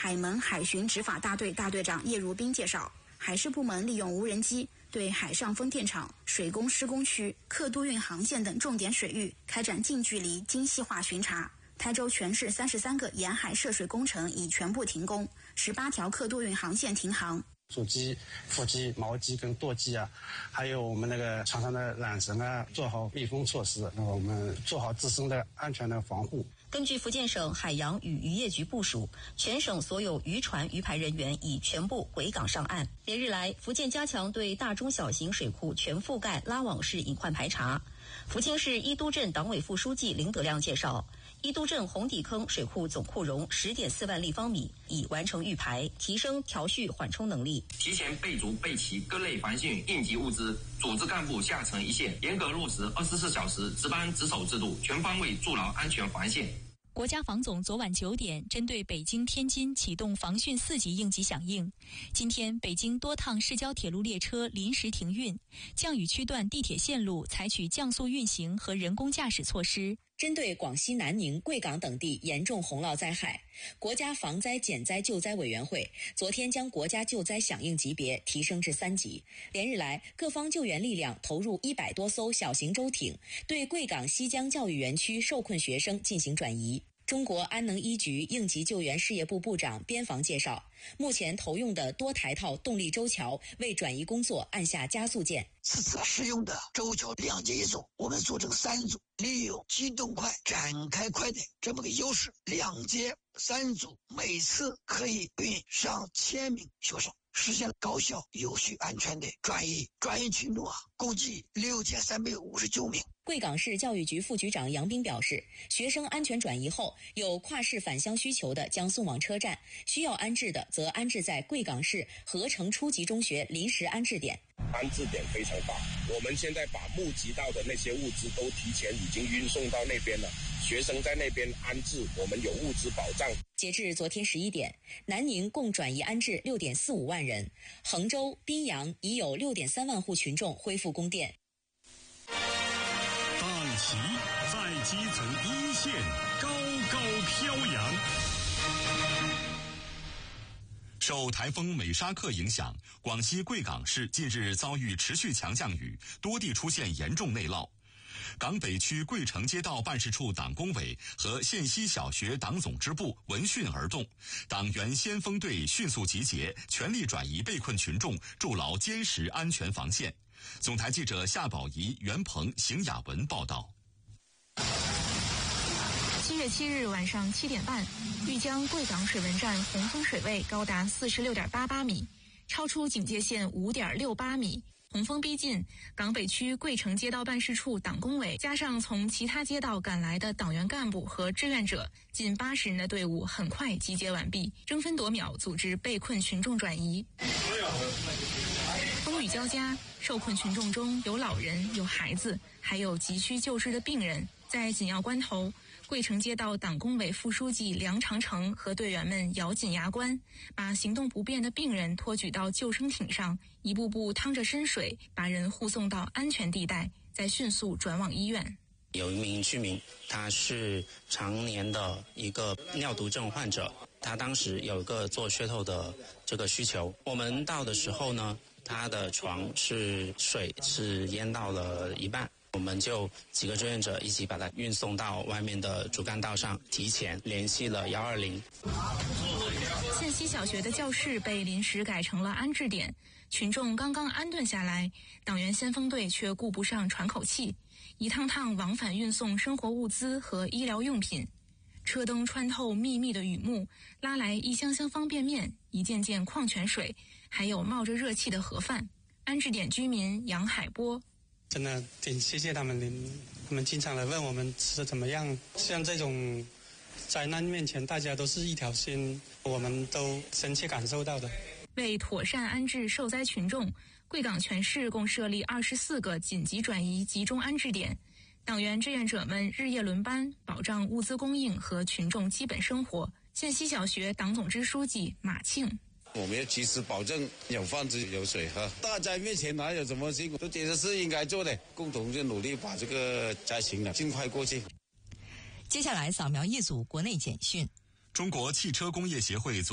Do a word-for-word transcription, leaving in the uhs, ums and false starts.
海门海巡执法大队大队长叶如斌介绍，海事部门利用无人机对海上风电场、水工施工区、客渡运航线等重点水域开展近距离精细化巡查。台州全市三十三个沿海涉水工程已全部停工，十八条客渡运航线停航。 主机、副机、锚机跟舵机啊，还有我们那个船上的缆绳啊，做好密封措施，那我们做好自身的安全的防护。 根据福建省海洋与渔业局部署，全省所有渔船渔排人员已全部回港上岸。连日来，福建加强对大中小型水库全覆盖拉网式隐患排查。福清市伊都镇党委副书记林德亮介绍，伊都镇红底坑水库总库容十点四万立方米，已完成预排，提升调蓄缓冲能力。 提前备足备齐各类防汛应急物资，组织干部下沉一线，严格落实二十四小时值班值守制度，全方位筑牢安全防线。 国家防总昨晚九点针对北京、天津启动防汛四级应急响应。今天，北京多趟市郊铁路列车临时停运，降雨区段地铁线路采取降速运行和人工驾驶措施。 针对广西南宁、贵港等地严重洪涝灾害，国家防灾减灾救灾委员会昨天将国家救灾响应级别提升至三级。连日来，各方救援力量投入一百多艘小型舟艇，对贵港西江教育园区受困学生进行转移。中国安能一局应急救援事业部部长边防介绍，目前投用的多台套动力舟桥为转移工作按下加速键。 此次使用的舟桥两节一组，我们组成三组，利用机动快、展开快的这么个优势，两节三组，每次可以运上千名学生，实现了高效、有序、安全的转移。转移群众啊，共计六千三百五十九名。 贵港市教育局副局长杨斌表示，学生安全转移后，有跨市返乡需求的将送往车站，需要安置的则安置在贵港市合成初级中学临时安置点。 安置点非常大，我们现在把募集到的那些物资都提前已经运送到那边了，学生在那边安置，我们有物资保障。 截至昨天十一点，南宁共转移安置六点四五万人，衡州、宾阳已有六点三万户群众恢复供电。 党旗在基层一线高高飘扬。受台风美沙克影响，广西贵港市近日遭遇持续强降雨，多地出现严重内涝。港北区桂城街道办事处党工委和县西小学党总支部闻讯而动，党员先锋队迅速集结，全力转移被困群众，筑牢坚实安全防线。总台记者夏宝仪、袁鹏、邢雅文报道。 七月七日晚上七点半，豫江贵港水文站洪峰水位高达四十六点八八米，超出警戒线五点六八米。洪峰逼近，港北区桂城街道办事处党工委加上从其他街道赶来的党员干部和志愿者，近八十人的队伍很快集结完毕，争分夺秒组织被困群众转移。风雨交加，受困群众中有老人、有孩子，还有急需救治的病人。在紧要关头，桂城街道党工委副书记梁长成和队员们咬紧牙关，把行动不便的病人托举到救生艇上，一步步趟着深水，把人护送到安全地带，再迅速转往医院。 有一名居民，他是常年的一个尿毒症患者，他当时有一个做血透的这个需求。我们到的时候呢，他的床是水是淹到了一半，我们就几个志愿者一起把他运送到外面的主干道上，提前联系了幺二零。 县西小学的教室被临时改成了安置点，群众刚刚安顿下来，党员先锋队却顾不上喘口气，一趟趟往返运送生活物资和医疗用品。车灯穿透密密的雨幕，拉来一箱箱方便面，一件件矿泉水，还有冒着热气的盒饭。安置点居民杨海波， 真的挺谢谢他们的，他们经常来问我们吃的怎么样。像这种灾难面前，大家都是一条心，我们都深切感受到的。 为妥善安置受灾群众，贵港全市共设立二十四个紧急转移集中安置点，党员志愿者们日夜轮班，保障物资供应和群众基本生活。县西小学党总支书记马庆， 我们要及时保证有饭吃有水喝，大灾面前哪有什么辛苦，都觉得是应该做的，共同就努力把这个灾情呢尽快过去。 接下来扫描一组国内简讯。 中国汽车工业协会